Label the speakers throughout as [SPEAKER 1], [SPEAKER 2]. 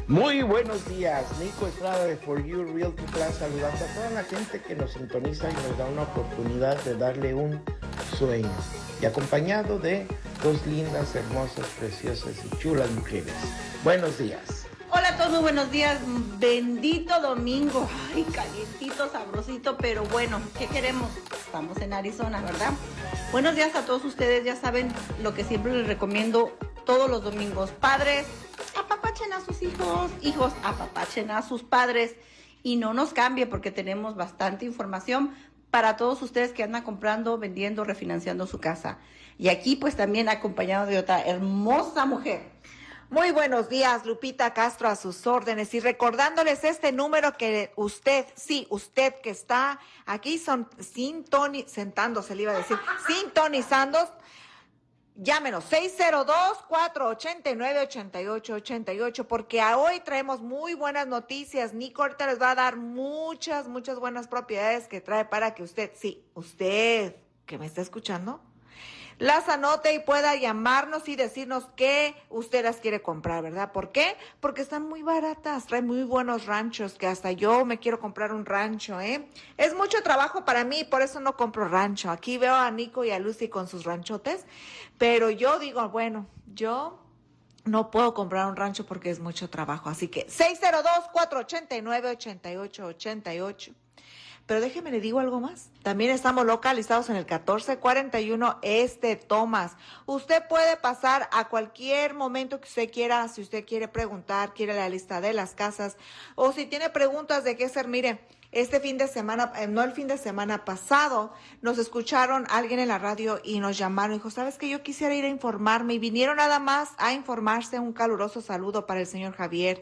[SPEAKER 1] Muy buenos días, Nico Estrada de For You Realty Plus, saludando a toda la gente que nos sintoniza y nos da una oportunidad de darle un sueño. Y acompañado de dos lindas, hermosas, preciosas y chulas mujeres. Buenos días.
[SPEAKER 2] Hola a todos, muy buenos días. Bendito domingo. Ay, calientito, sabrosito, pero bueno, ¿qué queremos? Estamos en Arizona, ¿verdad? Buenos días a todos ustedes. Ya saben lo que siempre les recomiendo todos los domingos. Padres, apapachen a sus hijos. Hijos, apapachen a sus padres. Y no nos cambie porque tenemos bastante información para todos ustedes que andan comprando, vendiendo, refinanciando su casa. Y aquí pues también acompañado de otra hermosa mujer.
[SPEAKER 3] Muy buenos días, Lupita Castro, a sus órdenes, y recordándoles este número que usted que está aquí sintonizando, llámenos 602-489-8888, porque hoy traemos muy buenas noticias. Nico ahorita les va a dar muchas buenas propiedades que trae para que usted que me está escuchando, las anote y pueda llamarnos y decirnos que usted las quiere comprar, ¿verdad? ¿Por qué? Porque están muy baratas, traen muy buenos ranchos, que hasta yo me quiero comprar un rancho, ¿eh? Es mucho trabajo para mí, por eso no compro rancho. Aquí veo a Nico y a Lucy con sus ranchotes, pero yo digo, bueno, yo no puedo comprar un rancho porque es mucho trabajo. Así que 602-489-8888. Pero déjeme le digo algo más. También estamos localizados en el 1441 Thomas. Usted puede pasar a cualquier momento que usted quiera, si usted quiere preguntar, quiere la lista de las casas, o si tiene preguntas de qué hacer. Mire, este fin de semana, no el fin de semana pasado, nos escucharon alguien en la radio y nos llamaron. Dijo, ¿sabes qué? Yo quisiera ir a informarme. Y vinieron nada más a informarse. Un caluroso saludo para el señor Javier.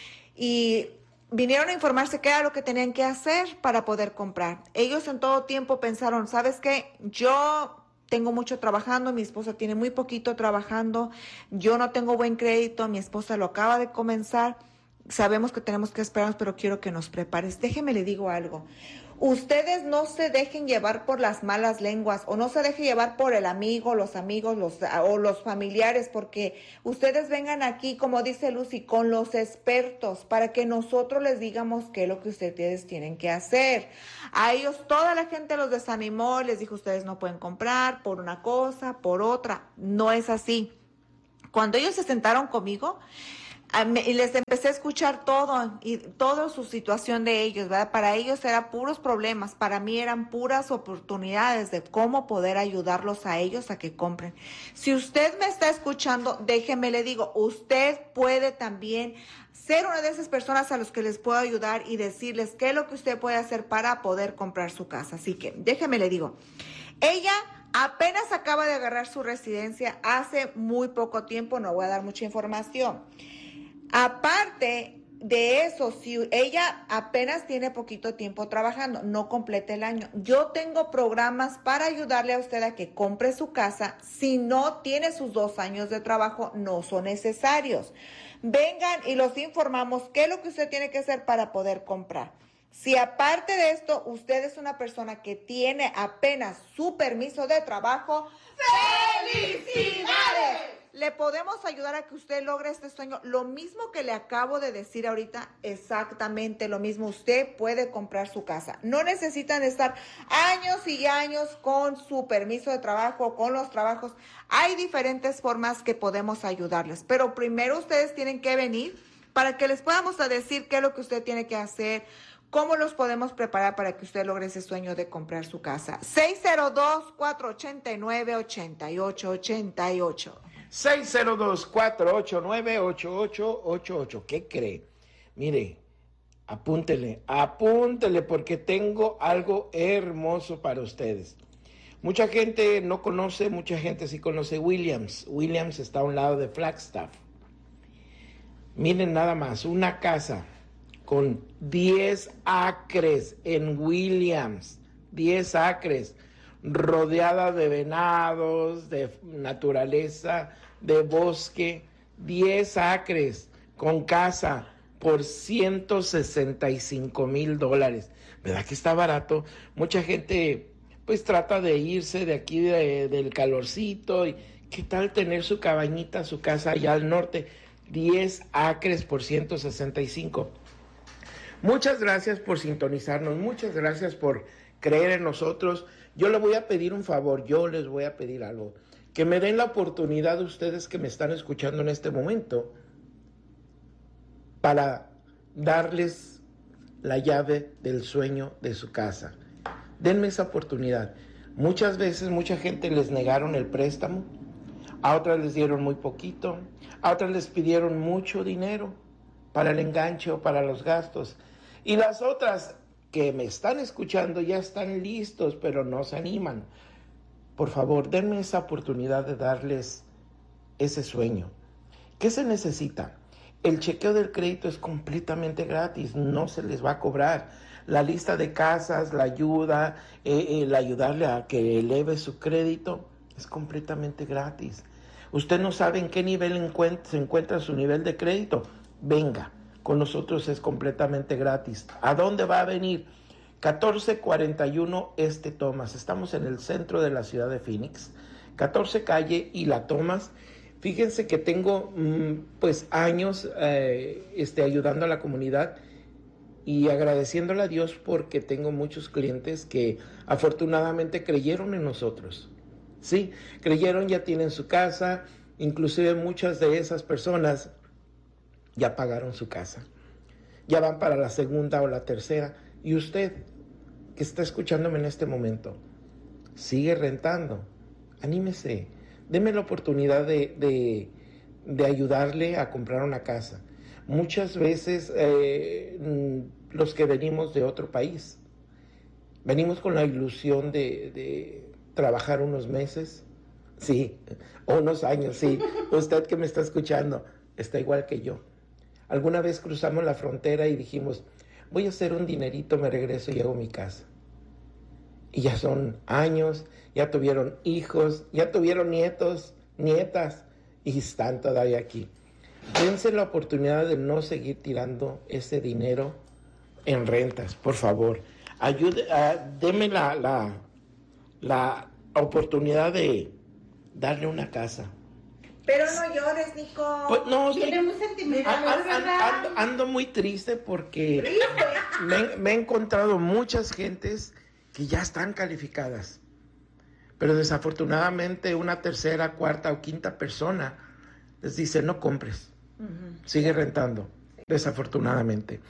[SPEAKER 3] Y vinieron a informarse qué era lo que tenían que hacer para poder comprar. Ellos en todo tiempo pensaron, ¿sabes qué? Yo tengo mucho trabajando, mi esposa tiene muy poquito trabajando, yo no tengo buen crédito, mi esposa lo acaba de comenzar, sabemos que tenemos que esperarnos, pero quiero que nos prepares. Déjeme le digo algo. Ustedes no se dejen llevar por las malas lenguas o no se dejen llevar por el amigo, los amigos o los familiares, porque ustedes vengan aquí, como dice Lucy, con los expertos para que nosotros les digamos qué es lo que ustedes tienen que hacer. A ellos toda la gente los desanimó, les dijo ustedes no pueden comprar por una cosa, por otra. No es así. Cuando ellos se sentaron conmigo, y les empecé a escuchar toda su situación de ellos, ¿verdad? Para ellos eran puros problemas, para mí eran puras oportunidades de cómo poder ayudarlos a ellos a que compren. Si usted me está escuchando, déjeme le digo, usted puede también ser una de esas personas a los que les puedo ayudar y decirles qué es lo que usted puede hacer para poder comprar su casa. Así que déjeme le digo, ella apenas acaba de agarrar su residencia hace muy poco tiempo, no voy a dar mucha información. Aparte de eso, si ella apenas tiene poquito tiempo trabajando, no complete el año, yo tengo programas para ayudarle a usted a que compre su casa. Si no tiene sus 2 años de trabajo, no son necesarios. Vengan y los informamos qué es lo que usted tiene que hacer para poder comprar. Si aparte de esto, usted es una persona que tiene apenas su permiso de trabajo, ¡felicidades! Le podemos ayudar a que usted logre este sueño. Lo mismo que le acabo de decir ahorita, exactamente lo mismo. Usted puede comprar su casa. No necesitan estar años y años con su permiso de trabajo, con los trabajos. Hay diferentes formas que podemos ayudarles. Pero primero ustedes tienen que venir para que les podamos decir qué es lo que usted tiene que hacer, cómo los podemos preparar para que usted logre ese sueño de comprar su casa. 602-489-8888.
[SPEAKER 1] 602-489-8888. ¿Qué cree? Mire, apúntele porque tengo algo hermoso para ustedes. Mucha gente no conoce, mucha gente sí conoce Williams. Williams está a un lado de Flagstaff. Miren nada más, una casa con 10 acres en Williams, 10 acres, rodeada de venados, de naturaleza, de bosque, 10 acres con casa por $165,000. ¿Verdad que está barato? Mucha gente pues trata de irse de aquí del calorcito y qué tal tener su cabañita, su casa allá al norte. 10 acres por 165. Muchas gracias por sintonizarnos, muchas gracias por creer en nosotros. Yo le voy a pedir un favor, yo les voy a pedir algo. Que me den la oportunidad ustedes que me están escuchando en este momento para darles la llave del sueño de su casa. Denme esa oportunidad. Muchas veces, mucha gente les negaron el préstamo, a otras les dieron muy poquito, a otras les pidieron mucho dinero para el enganche o para los gastos. Y las otras que me están escuchando ya están listos, pero no se animan. Por favor, denme esa oportunidad de darles ese sueño. ¿Qué se necesita? El chequeo del crédito es completamente gratis, no se les va a cobrar. La lista de casas, la ayuda, el ayudarle a que eleve su crédito es completamente gratis. Usted no sabe en qué nivel se encuentra su nivel de crédito. Venga, con nosotros es completamente gratis. ¿A dónde va a venir? 1441 Thomas. Estamos en el centro de la ciudad de Phoenix. 14 calle y la Thomas. Fíjense que tengo pues años ayudando a la comunidad y agradeciéndole a Dios porque tengo muchos clientes que afortunadamente creyeron en nosotros. Sí, creyeron, ya tienen su casa, inclusive muchas de esas personas ya pagaron su casa. Ya van para la segunda o la tercera. Y usted que está escuchándome en este momento, sigue rentando. Anímese. Deme la oportunidad de ayudarle a comprar una casa. Muchas veces los que venimos de otro país, venimos con la ilusión de trabajar unos meses, sí, o unos años, sí. Usted que me está escuchando está igual que yo. Alguna vez cruzamos la frontera y dijimos, voy a hacer un dinerito, me regreso y hago mi casa. Y ya son años, ya tuvieron hijos, ya tuvieron nietos, nietas, y están todavía aquí. Dense la oportunidad de no seguir tirando ese dinero en rentas, por favor. Deme la oportunidad de darle una casa.
[SPEAKER 3] Pero no llores, Nico.
[SPEAKER 1] Pues no,
[SPEAKER 2] Tiene muy sentimental, ¿verdad?
[SPEAKER 1] ando muy triste porque me he encontrado muchas gentes que ya están calificadas, pero desafortunadamente una tercera, cuarta o quinta persona les dice no compres, sigue rentando, desafortunadamente.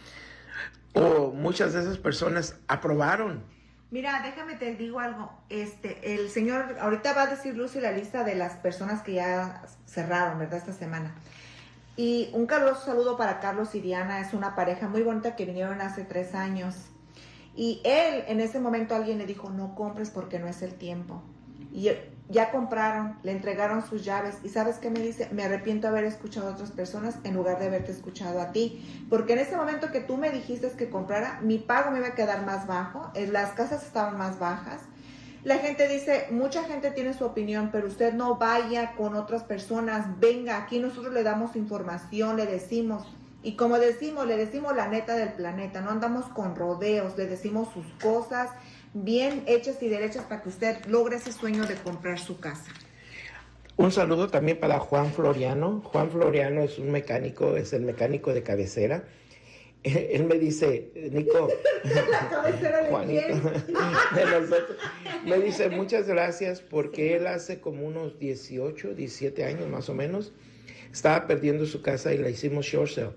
[SPEAKER 1] O muchas de esas personas aprobaron.
[SPEAKER 3] Mira, déjame te digo algo. El señor, ahorita va a decir Lucy la lista de las personas que ya cerraron, ¿verdad? Esta semana. Y un caluroso saludo para Carlos y Diana. Es una pareja muy bonita que vinieron hace 3 años. Y él, en ese momento, alguien le dijo, no compres porque no es el tiempo. Y ya compraron, le entregaron sus llaves. ¿Y sabes qué me dice? Me arrepiento de haber escuchado a otras personas en lugar de haberte escuchado a ti. Porque en ese momento que tú me dijiste que comprara, mi pago me iba a quedar más bajo. Las casas estaban más bajas. La gente dice, mucha gente tiene su opinión, pero usted no vaya con otras personas. Venga, aquí nosotros le damos información, le decimos. Y como le decimos la neta del planeta. No andamos con rodeos, le decimos sus cosas bien hechas y derechas para que usted logre ese sueño de comprar su casa.
[SPEAKER 1] Un saludo también para Juan Floriano. Juan Floriano es un mecánico, es el mecánico de cabecera. Él me dice, Nico,
[SPEAKER 3] ¿La cabecera de
[SPEAKER 1] Juanito,
[SPEAKER 3] quién?
[SPEAKER 1] de nosotros, me dice muchas gracias porque él hace como unos 18, 17 años más o menos, estaba perdiendo su casa y la hicimos short sale.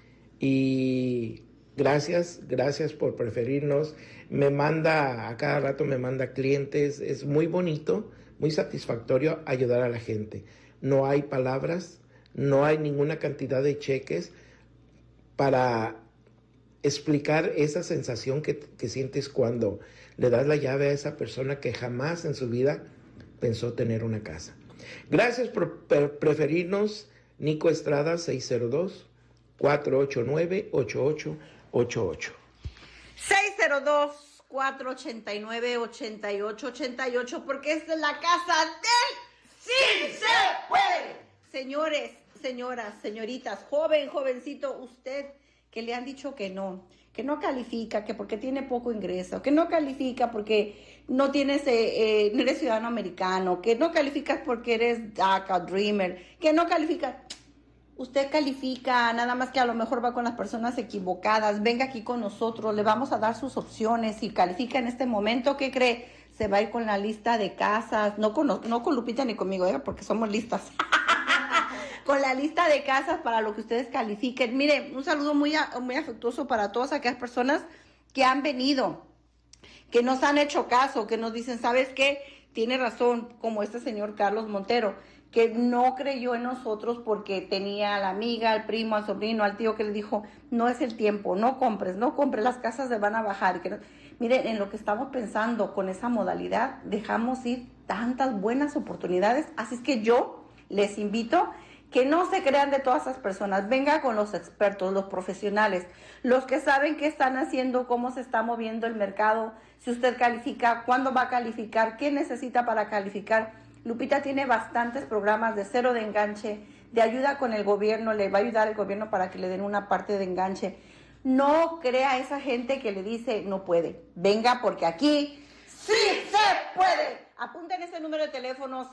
[SPEAKER 1] Y gracias por preferirnos. Me manda, a cada rato me manda clientes. Es muy bonito, muy satisfactorio ayudar a la gente. No hay palabras, no hay ninguna cantidad de cheques para explicar esa sensación que sientes cuando le das la llave a esa persona que jamás en su vida pensó tener una casa. Gracias por preferirnos. Nico Estrada, 602-489-8888.
[SPEAKER 2] 602-489-8888, porque es la casa del ¡Sí se puede! Señores, señoras, señoritas, jovencito, usted que le han dicho que no califica, que porque tiene poco ingreso, que no califica porque no tienes, no eres ciudadano americano, que no calificas porque eres DACA, Dreamer, que no calificas. usted califica, nada más que a lo mejor va con las personas equivocadas, venga aquí con nosotros, le vamos a dar sus opciones. Si califica en este momento, ¿qué cree? Se va a ir con la lista de casas, no con Lupita ni conmigo, porque somos listas. Con la lista de casas para lo que ustedes califiquen. Mire, un saludo muy afectuoso para todas aquellas personas que han venido, que nos han hecho caso, que nos dicen, ¿sabes qué? Tiene razón, como este señor Carlos Montero, que no creyó en nosotros porque tenía a la amiga, al primo, al sobrino, al tío que le dijo, no es el tiempo, no compres, las casas se van a bajar. Miren, en lo que estamos pensando con esa modalidad, dejamos ir tantas buenas oportunidades, así es que yo les invito que no se crean de todas esas personas, venga con los expertos, los profesionales, los que saben qué están haciendo, cómo se está moviendo el mercado, si usted califica, cuándo va a calificar, qué necesita para calificar. Lupita tiene bastantes programas de cero de enganche, de ayuda con el gobierno, le va a ayudar el gobierno para que le den una parte de enganche. No crea a esa gente que le dice no puede. Venga, porque aquí sí se puede. Apunten ese número de teléfono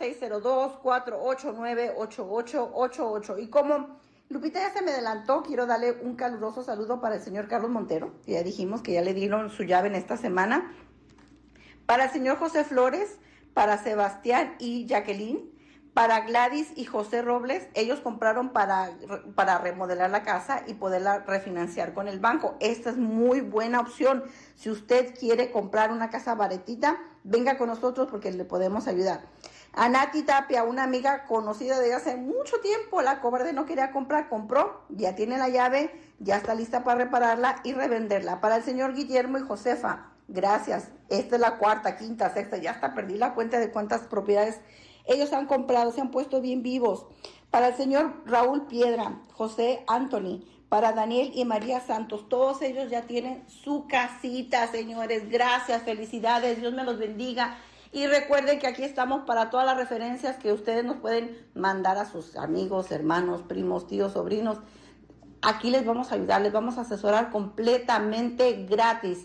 [SPEAKER 2] 602-489-8888. Y como Lupita ya se me adelantó, quiero darle un caluroso saludo para el señor Carlos Montero, que ya dijimos que ya le dieron su llave en esta semana. Para el señor José Flores, para Sebastián y Jacqueline, para Gladys y José Robles, ellos compraron para remodelar la casa y poderla refinanciar con el banco. Esta es muy buena opción. Si usted quiere comprar una casa baratita, venga con nosotros porque le podemos ayudar. A Nati Tapia, una amiga conocida de hace mucho tiempo, la cobarde no quería comprar, compró, ya tiene la llave, ya está lista para repararla y revenderla. Para el señor Guillermo y Josefa, gracias. Esta es la cuarta, quinta, sexta, ya hasta perdí la cuenta de cuántas propiedades ellos han comprado, se han puesto bien vivos. Para el señor Raúl Piedra, José Anthony, para Daniel y María Santos, todos ellos ya tienen su casita, señores. Gracias, felicidades, Dios me los bendiga. Y recuerden que aquí estamos para todas las referencias que ustedes nos pueden mandar a sus amigos, hermanos, primos, tíos, sobrinos. Aquí les vamos a ayudar, les vamos a asesorar completamente gratis.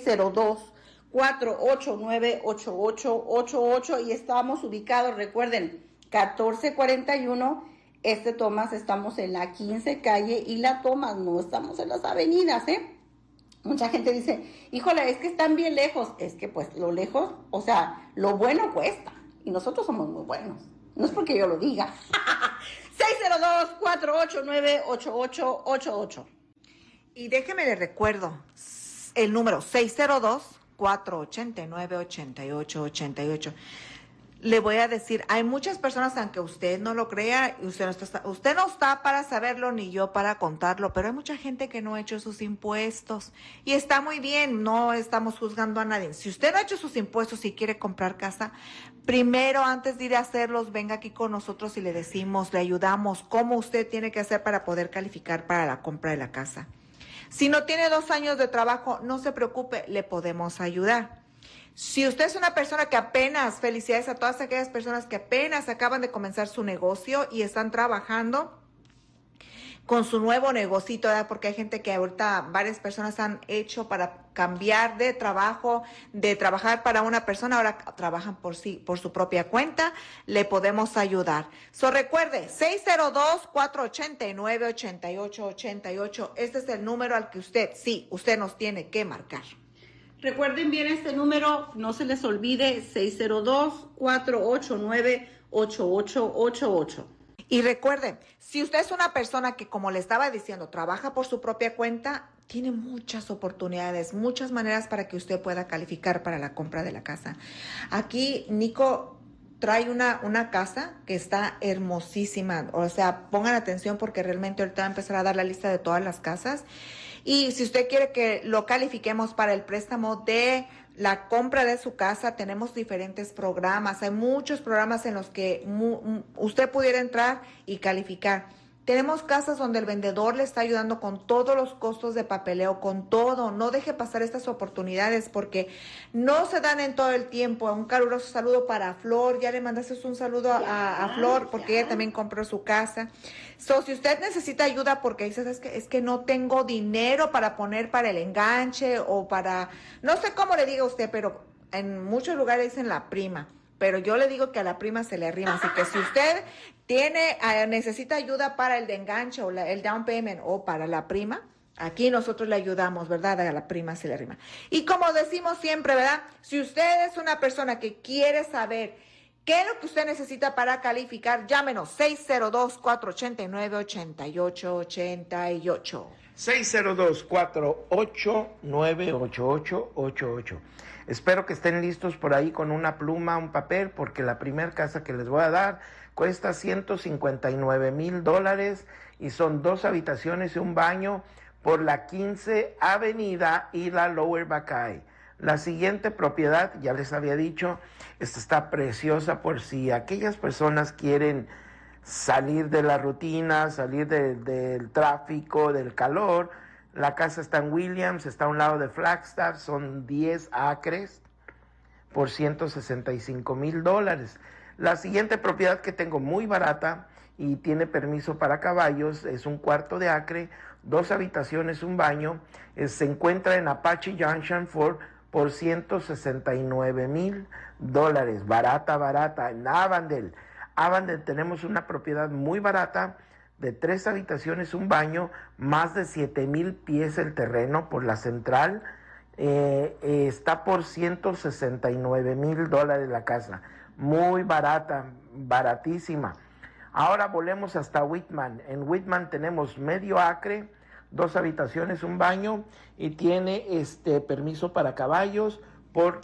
[SPEAKER 2] 602-489-8888 y estamos ubicados, recuerden, 1441 Tomás, estamos en la 15 calle y la Tomás, no estamos en las avenidas, Mucha gente dice, híjole, es que están bien lejos. Es que pues lo lejos, o sea, lo bueno cuesta y nosotros somos muy buenos. No es porque yo lo diga. 602-489-8888.
[SPEAKER 3] Y déjeme le recuerdo el número 602-489-8888. Le voy a decir, hay muchas personas, aunque usted no lo crea, usted no está para saberlo ni yo para contarlo, pero hay mucha gente que no ha hecho sus impuestos y está muy bien, no estamos juzgando a nadie. Si usted no ha hecho sus impuestos y quiere comprar casa, primero antes de ir a hacerlos, venga aquí con nosotros y le decimos, le ayudamos cómo usted tiene que hacer para poder calificar para la compra de la casa. Si no tiene 2 años de trabajo, no se preocupe, le podemos ayudar. Si usted es una persona que apenas, felicidades a todas aquellas personas que apenas acaban de comenzar su negocio y están trabajando con su nuevo negocito, ¿verdad? Porque hay gente que ahorita varias personas han hecho para cambiar de trabajo, de trabajar para una persona, ahora trabajan por su propia cuenta, le podemos ayudar. Recuerde, 602-489-8888, este es el número al que usted nos tiene que marcar.
[SPEAKER 2] Recuerden bien este número, no se les olvide, 602-489-8888.
[SPEAKER 3] Y recuerden, si usted es una persona que, como le estaba diciendo, trabaja por su propia cuenta, tiene muchas oportunidades, muchas maneras para que usted pueda calificar para la compra de la casa. Aquí Nico trae una casa que está hermosísima, o sea, pongan atención porque realmente ahorita va a empezar a dar la lista de todas las casas. Y si usted quiere que lo califiquemos para el préstamo de la compra de su casa, tenemos diferentes programas. Hay muchos programas en los que usted pudiera entrar y calificar. Tenemos casas donde el vendedor le está ayudando con todos los costos de papeleo, con todo. No deje pasar estas oportunidades porque no se dan en todo el tiempo. Un caluroso saludo para Flor. Ya le mandaste un saludo a Flor porque ella también compró su casa. Si usted necesita ayuda porque dices, es que no tengo dinero para poner para el enganche o para, no sé cómo le diga usted, pero en muchos lugares dicen la prima. pero yo le digo que a la prima se le arrima. Así que si usted necesita ayuda para el de enganche o el down payment o para la prima, aquí nosotros le ayudamos, ¿verdad? A la prima se le arrima. Y como decimos siempre, ¿verdad? Si usted es una persona que quiere saber qué es lo que usted necesita para calificar, llámenos 602-489-8888.
[SPEAKER 1] 602-489-8888. Espero que estén listos por ahí con una pluma, un papel, porque la primera casa que les voy a dar cuesta $159,000 y son 2 habitaciones y un baño por la 15 Avenida y la Lower Buckeye. La siguiente propiedad, ya les había dicho, esta está preciosa por si aquellas personas quieren salir de la rutina, salir del tráfico, del calor. La casa está en Williams, está a un lado de Flagstaff, son 10 acres por $165,000. La siguiente propiedad que tengo muy barata y tiene permiso para caballos es un cuarto de acre, 2 habitaciones, un baño. Se encuentra en Apache Junction Ford por $169,000. Barata, en Avondale. Avondale tenemos una propiedad muy barata de 3 habitaciones, un baño, más de 7,000 pies el terreno por la central. Está por $169,000 la casa. Muy barata, baratísima. Ahora volvemos hasta Whitman. En Whitman tenemos medio acre, 2 habitaciones, un baño y tiene permiso para caballos por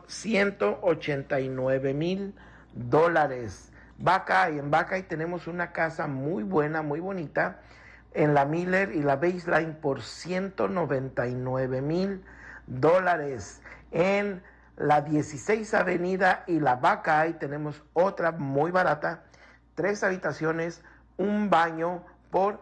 [SPEAKER 1] $189,000. En Buckeye tenemos una casa muy buena, muy bonita, en la Miller y la Baseline por $199,000. En la 16 Avenida y la Buckeye tenemos otra muy barata, 3 habitaciones, un baño por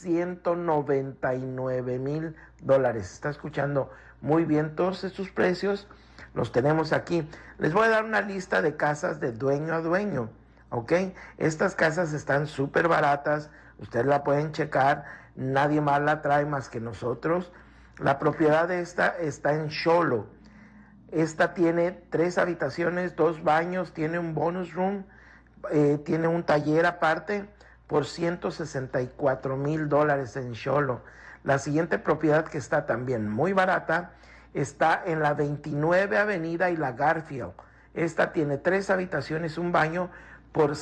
[SPEAKER 1] $199,000. Está escuchando muy bien, todos estos precios los tenemos aquí. Les voy a dar una lista de casas de dueño a dueño, ¿ok? Estas casas están súper baratas, ustedes la pueden checar, nadie más la trae más que nosotros. La propiedad de esta está en Sholo. Esta tiene 3 habitaciones, 2 baños, tiene un bonus room, tiene un taller aparte por $164,000 en Sholo. La siguiente propiedad que está también muy barata está en la 29 Avenida y la Garfield. Esta tiene 3 habitaciones, un baño por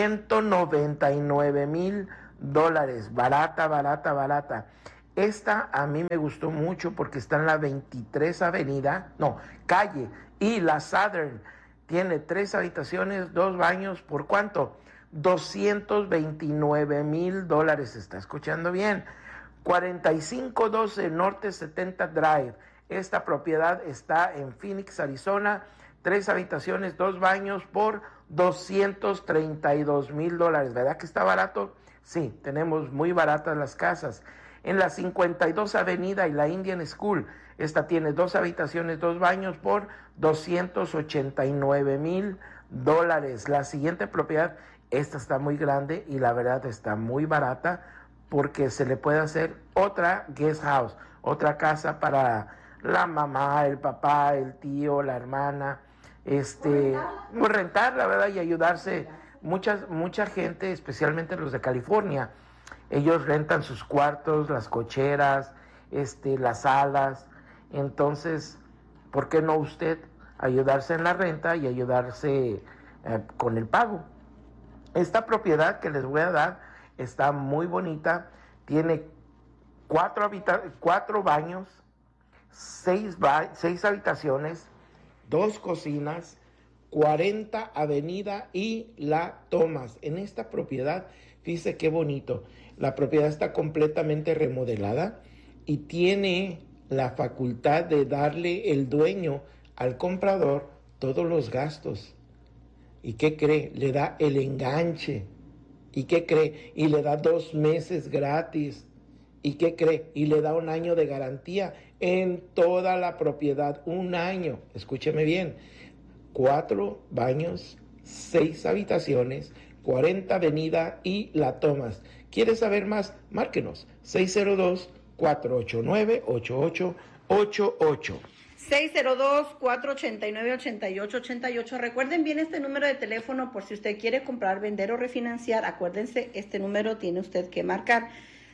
[SPEAKER 1] $199,000. Barata. Esta a mí me gustó mucho porque está en la 23 calle, y la Southern. Tiene 3 habitaciones, 2 baños, ¿por cuánto? $229,000. ¿Está escuchando bien? 4512 Norte 70 Drive. Esta propiedad está en Phoenix, Arizona. 3 habitaciones, 2 baños por $232,000. ¿Verdad que está barato? Sí, tenemos muy baratas las casas. En la 52 Avenida y la Indian School, esta tiene 2 habitaciones, 2 baños por $289,000. La siguiente propiedad, esta está muy grande y la verdad está muy barata porque se le puede hacer otra guest house, otra casa para la mamá, el papá, el tío, la hermana, rentarla, ¿verdad? Y ayudarse. Mucha gente, especialmente los de California, ellos rentan sus cuartos, las cocheras, las salas. Entonces, ¿por qué no usted ayudarse en la renta y ayudarse con el pago? Esta propiedad que les voy a dar está muy bonita. Tiene 4 baños, 6 habitaciones, 2 cocinas, 40 Avenida y la Thomas. En esta propiedad, fíjese qué bonito. La propiedad está completamente remodelada y tiene la facultad de darle el dueño al comprador todos los gastos. ¿Y qué cree? Le da el enganche. ¿Y qué cree? Y le da 2 meses gratis. ¿Y qué cree? Y le da 1 año de garantía en toda la propiedad. 1 año. Escúcheme bien. 4 baños, 6 habitaciones, 40 Avenida y la Thomas. ¿Quieres saber más? Márquenos. 602-489-8888.
[SPEAKER 2] 602-489-8888. Recuerden bien este número de teléfono por si usted quiere comprar, vender o refinanciar. Acuérdense, este número tiene usted que marcar.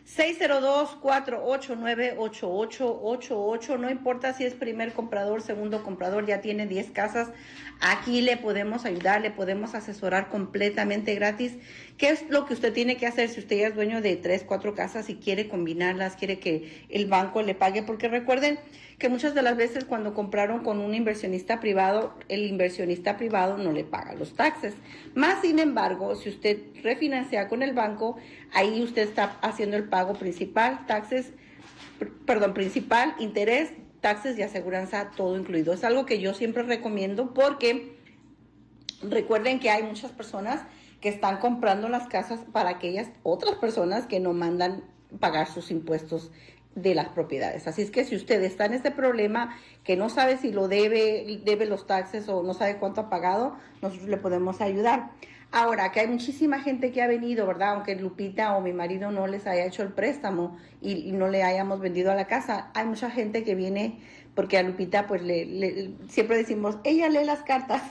[SPEAKER 2] 602-489-8888. No importa si es primer comprador, segundo comprador, ya tiene 10 casas. Aquí le podemos ayudar, le podemos asesorar completamente gratis. ¿Qué es lo que usted tiene que hacer si usted ya es dueño de 3, 4 casas y quiere combinarlas, quiere que el banco le pague? Porque recuerden que muchas de las veces cuando compraron con un inversionista privado, el inversionista privado no le paga los taxes. Más sin embargo, si usted refinancia con el banco, ahí usted está haciendo el pago principal, principal, interés, taxes y aseguranza, todo incluido. Es algo que yo siempre recomiendo porque recuerden que hay muchas personas que están comprando las casas para aquellas otras personas que no mandan pagar sus impuestos de las propiedades. Así es que si usted está en este problema, que no sabe si lo debe los taxes o no sabe cuánto ha pagado, nosotros le podemos ayudar. Ahora, que hay muchísima gente que ha venido, ¿verdad? Aunque Lupita o mi marido no les haya hecho el préstamo y no le hayamos vendido a la casa, hay mucha gente que viene porque a Lupita, pues, siempre decimos, ella lee las cartas.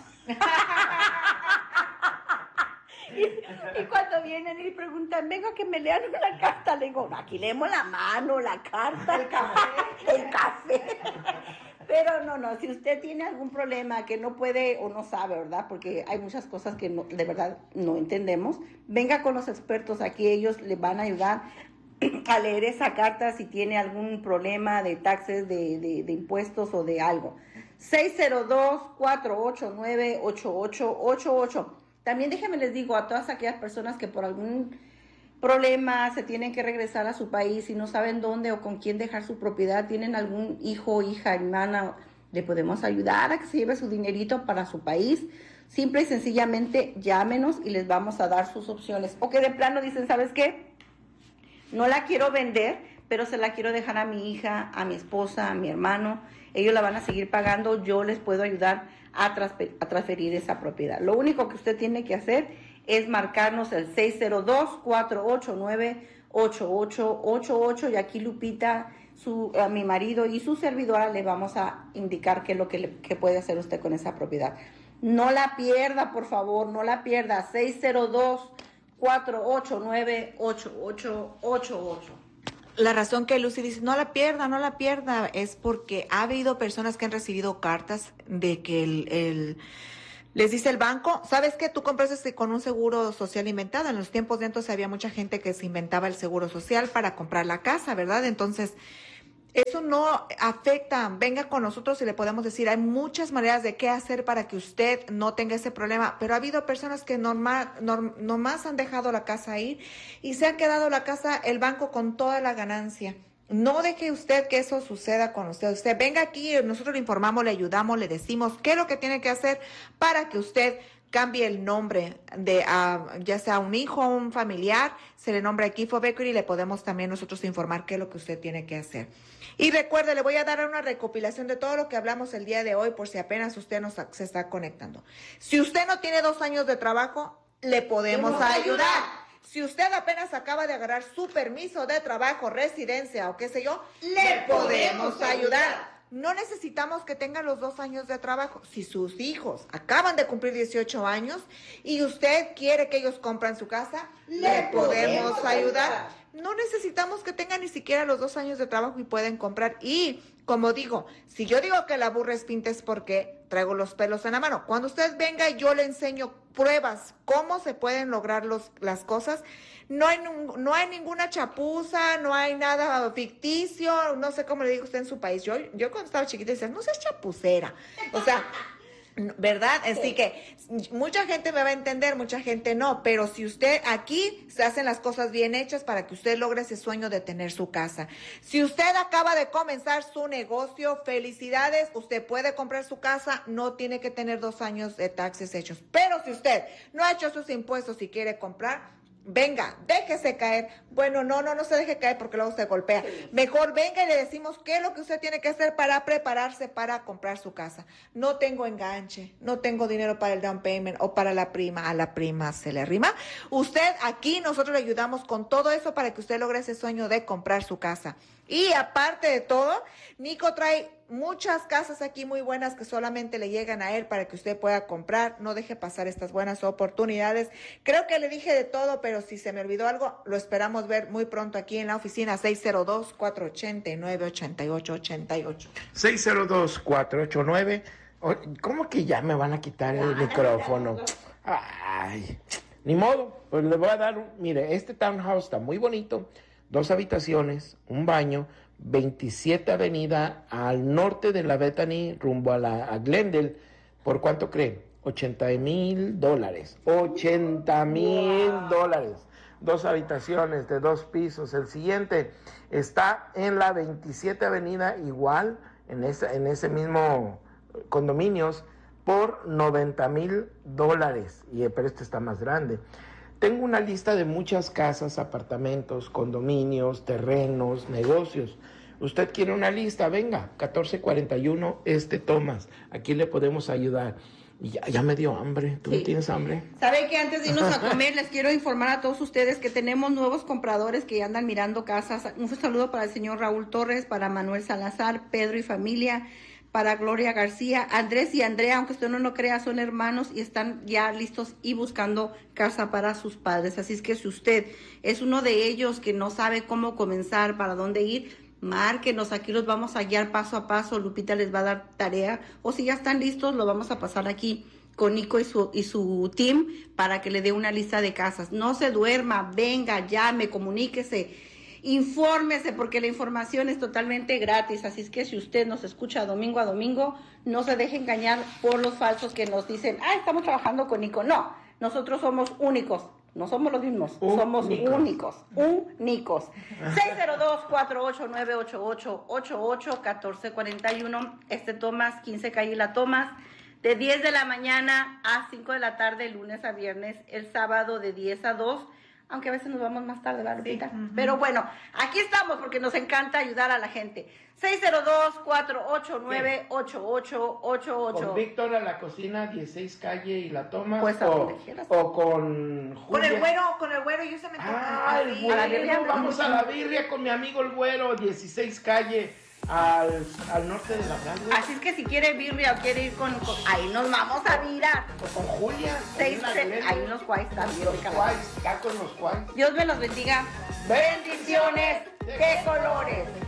[SPEAKER 2] Y cuando vienen y preguntan, vengo a que me lean una carta, le digo, aquí leemos la mano, la carta, el café. Pero no, si usted tiene algún problema que no puede o no sabe, ¿verdad? Porque hay muchas cosas que de verdad no entendemos, venga con los expertos, aquí ellos le van a ayudar a leer esa carta si tiene algún problema de taxes, de impuestos o de algo. 602-489-8888. También déjenme les digo a todas aquellas personas que por algún problema se tienen que regresar a su país y no saben dónde o con quién dejar su propiedad, tienen algún hijo, hija, hermana, le podemos ayudar a que se lleve su dinerito para su país. Simple y sencillamente llámenos y les vamos a dar sus opciones. O que de plano dicen, ¿sabes qué? No la quiero vender, pero se la quiero dejar a mi hija, a mi esposa, a mi hermano. Ellos la van a seguir pagando, yo les puedo ayudar a transferir esa propiedad. Lo único que usted tiene que hacer es marcarnos el 602-489-8888 y aquí Lupita, mi marido y su servidora le vamos a indicar qué es lo que puede hacer usted con esa propiedad. No la pierda, por favor, no la pierda. 602-489-8888.
[SPEAKER 3] La razón que Lucy dice, no la pierda, es porque ha habido personas que han recibido cartas de que les dice el banco, ¿sabes qué? Tú compraste con un seguro social inventado. En los tiempos de entonces había mucha gente que se inventaba el seguro social para comprar la casa, ¿verdad? Entonces, eso no afecta. Venga con nosotros y le podemos decir, hay muchas maneras de qué hacer para que usted no tenga ese problema. Pero ha habido personas que nomás han dejado la casa ir y se ha quedado la casa, el banco con toda la ganancia. No deje usted que eso suceda con usted. Usted venga aquí, nosotros le informamos, le ayudamos, le decimos qué es lo que tiene que hacer para que usted cambie el nombre de ya sea un hijo o un familiar, se le nombra Equifo Bakery y le podemos también nosotros informar qué es lo que usted tiene que hacer. Y recuerde, le voy a dar una recopilación de todo lo que hablamos el día de hoy por si apenas usted se está conectando. Si usted no tiene 2 años de trabajo, le podemos ayudar. Si usted apenas acaba de agarrar su permiso de trabajo, residencia o qué sé yo, le podemos ayudar. No necesitamos que tengan los 2 años de trabajo. Si sus hijos acaban de cumplir 18 años y usted quiere que ellos compren su casa, le podemos ayudar. No necesitamos que tengan ni siquiera los 2 años de trabajo y pueden comprar. Y, como digo, si yo digo que la burra es pinta es porque traigo los pelos en la mano. Cuando usted venga, yo le enseño pruebas, cómo se pueden lograr las cosas. No hay ninguna chapuza, no hay nada ficticio, no sé cómo le digo usted en su país. Yo cuando estaba chiquita decía, no seas chapucera. O sea, ¿verdad? Así que mucha gente me va a entender, mucha gente no, pero si usted aquí se hacen las cosas bien hechas para que usted logre ese sueño de tener su casa. Si usted acaba de comenzar su negocio, felicidades, usted puede comprar su casa, no tiene que tener 2 años de taxes hechos. Pero si usted no ha hecho sus impuestos y quiere comprar, venga, déjese caer. Bueno, no se deje caer porque luego se golpea. Mejor venga y le decimos qué es lo que usted tiene que hacer para prepararse para comprar su casa. No tengo enganche, no tengo dinero para el down payment o para la prima. A la prima se le arrima. Usted aquí, nosotros le ayudamos con todo eso para que usted logre ese sueño de comprar su casa. Y aparte de todo, Nico trae muchas casas aquí muy buenas que solamente le llegan a él para que usted pueda comprar. No deje pasar estas buenas oportunidades. Creo que le dije de todo, pero si se me olvidó algo, lo esperamos ver muy pronto aquí en la oficina 602-489-8888.
[SPEAKER 1] 602-489. ¿Cómo que ya me van a quitar el micrófono? Ay, ni modo, pues le voy a dar mire, este townhouse está muy bonito, 2 habitaciones, un baño, 27 Avenida al norte de la Bethany, rumbo a Glendale. ¿Por cuánto cree? $80,000. $80,000. 2 habitaciones de 2 pisos. El siguiente está en la 27 Avenida, igual, en ese mismo condominios, por $90,000. Pero este está más grande. Tengo una lista de muchas casas, apartamentos, condominios, terrenos, negocios. Usted quiere una lista, venga, 1441 Thomas. Aquí le podemos ayudar. Y ya me dio hambre. ¿Tú
[SPEAKER 2] Sí.
[SPEAKER 1] no tienes hambre?
[SPEAKER 2] ¿Sabe que antes de irnos a comer les quiero informar a todos ustedes que tenemos nuevos compradores que ya andan mirando casas? Un saludo para el señor Raúl Torres, para Manuel Salazar, Pedro y familia, para Gloria García, Andrés y Andrea, aunque usted no lo crea, son hermanos y están ya listos y buscando casa para sus padres. Así es que si usted es uno de ellos que no sabe cómo comenzar, para dónde ir, márquenos, aquí los vamos a guiar paso a paso. Lupita les va a dar tarea, o si ya están listos, lo vamos a pasar aquí con Nico y su team para que le dé una lista de casas. No se duerma, venga, llame, comuníquese. Infórmese, porque la información es totalmente gratis, así es que si usted nos escucha domingo a domingo, no se deje engañar por los falsos que nos dicen, estamos trabajando con Nico. No, nosotros somos únicos, no somos los mismos, somos únicos. 602-489-8888, 1441, Thomas, 15 calle La Thomas, de 10 de la mañana a 5 de la tarde, lunes a viernes, el sábado de 10 a 2, aunque a veces nos vamos más tarde, ¿verdad, Lupita? Sí. Pero bueno, aquí estamos porque nos encanta ayudar a la gente. 602-489-8888.
[SPEAKER 1] ¿Con Víctor a la cocina, 16 calle y La Thomas?
[SPEAKER 2] Pues a donde quieras.
[SPEAKER 1] O con Julia.
[SPEAKER 3] Con el güero, yo se me
[SPEAKER 1] el güero,
[SPEAKER 2] a la birria,
[SPEAKER 1] vamos a la birria con mi amigo el güero, 16 calle al norte de la playa.
[SPEAKER 2] Así es que si quiere birria o quiere ir con ahí nos vamos a virar.
[SPEAKER 1] O con Julia.
[SPEAKER 2] Ahí los cuais también.
[SPEAKER 1] Los cuais, está con los cuais.
[SPEAKER 2] Dios me los bendiga.
[SPEAKER 1] Bendiciones
[SPEAKER 2] de colores.